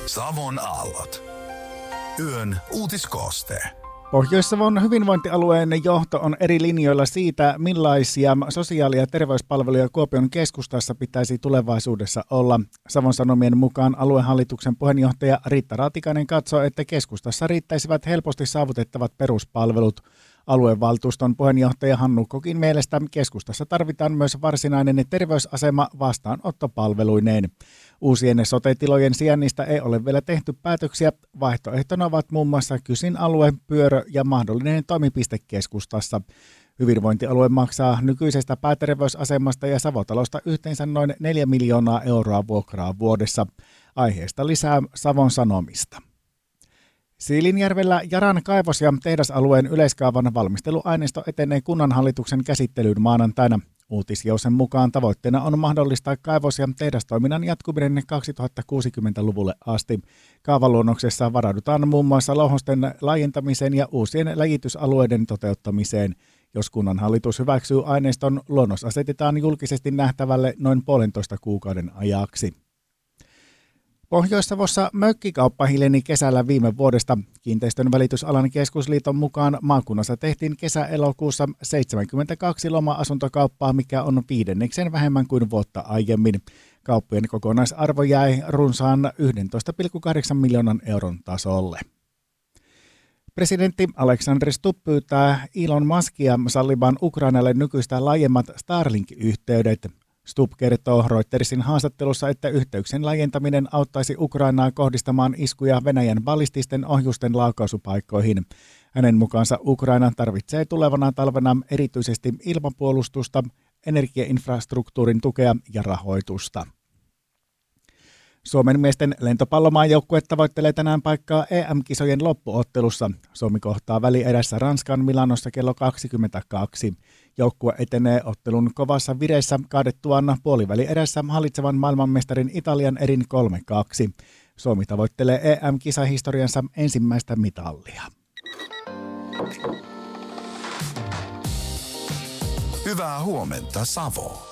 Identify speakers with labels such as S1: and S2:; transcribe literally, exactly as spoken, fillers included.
S1: Savon aallot. Yön uutiskooste.
S2: Pohjois-Savon hyvinvointialueen johto on eri linjoilla siitä, millaisia sosiaali- ja terveyspalveluja Kuopion keskustassa pitäisi tulevaisuudessa olla. Savon Sanomien mukaan aluehallituksen puheenjohtaja Riitta Raatikainen katsoo, että keskustassa riittäisivät helposti saavutettavat peruspalvelut. Aluevaltuuston puheenjohtaja Hannu Kokin mielestä keskustassa tarvitaan myös varsinainen terveysasema vastaanottopalveluineen. Uusien sote-tilojen sijainnista ei ole vielä tehty päätöksiä. Vaihtoehtona ovat muun muassa Kysin alue, Pyörö ja mahdollinen toimipiste keskustassa. Hyvinvointialue maksaa nykyisestä pääterveysasemasta ja Savotalosta yhteensä noin neljä miljoonaa euroa vuokraa vuodessa. Aiheesta lisää Savon Sanomista. Siilinjärvellä Yaran kaivos- ja tehdasalueen yleiskaavan valmisteluaineisto etenee kunnanhallituksen käsittelyyn maanantaina. Uutisjousen mukaan tavoitteena on mahdollistaa kaivos- ja tehdastoiminnan jatkuminen kaksituhattakuusikymmentäluvulle asti. Kaavaluonnoksessa varaudutaan muun muassa louhosten laajentamiseen ja uusien läjitysalueiden toteuttamiseen. Jos kunnanhallitus hyväksyy aineiston, luonnos asetetaan julkisesti nähtävälle noin puolentoista kuukauden ajaksi. Pohjois-Savossa mökkikauppa hiljeni kesällä viime vuodesta. Kiinteistön välitysalan keskusliiton mukaan maakunnassa tehtiin kesä-elokuussa seitsemänkymmentäkaksi loma-asuntokauppaa, mikä on viidenneksen vähemmän kuin vuotta aiemmin. Kauppojen kokonaisarvo jäi runsaan yksitoista pilkku kahdeksan miljoonan euron tasolle. Presidentti Alexander Stubb pyytää Elon Muskia sallimaan Ukrainalle nykyistä laajemmat Starlink-yhteydet. Stubb kertoo Reutersin haastattelussa, että yhteyksien laajentaminen auttaisi Ukrainaa kohdistamaan iskuja Venäjän ballististen ohjusten laukaisupaikkoihin. Hänen mukaansa Ukraina tarvitsee tulevana talvena erityisesti ilmapuolustusta, energiainfrastruktuurin tukea ja rahoitusta. Suomen miesten lentopallomaajoukkue tavoittelee tänään paikkaa E M-kisojen loppuottelussa. Suomi kohtaa välierässä Ranskan Milanossa kello kaksikymmentäkaksi. Joukkue etenee ottelun kovassa vireessä kaadettuaan puolivälierässä hallitsevan maailmanmestarin Italian erin kolme kaksi. Suomi tavoittelee E M-kisahistoriansa ensimmäistä mitallia.
S1: Hyvää huomenta, Savo.